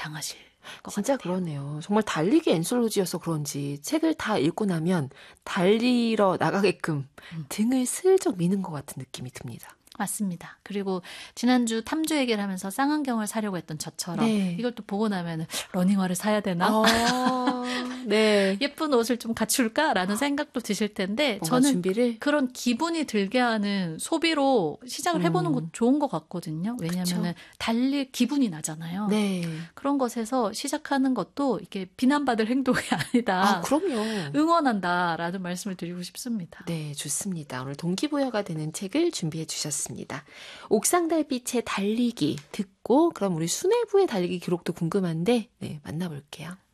당하실 것 진짜 같아요. 그러네요. 정말 달리기 엔솔로지여서 그런지 책을 다 읽고 나면 달리러 나가게끔 등을 슬쩍 미는 것 같은 느낌이 듭니다. 맞습니다. 그리고 지난주 탐주 얘기를 하면서 쌍안경을 사려고 했던 저처럼 네. 이걸 또 보고 나면 러닝화를 사야 되나? 네. 예쁜 옷을 좀 갖출까라는 생각도 드실 텐데 뭔가 저는 준비를 그런 기분이 들게 하는 소비로 시작을 해보는 것도 좋은 것 같거든요. 왜냐하면 달릴 기분이 나잖아요. 네. 그런 것에서 시작하는 것도 이게 비난받을 행동이 아니다. 그럼요. 응원한다라는 말씀을 드리고 싶습니다. 네, 좋습니다. 오늘 동기부여가 되는 책을 준비해 주셨습니다. 옥상 달빛의 달리기 듣고 그럼 우리 수뇌부의 달리기 기록도 궁금한데 네, 만나볼게요.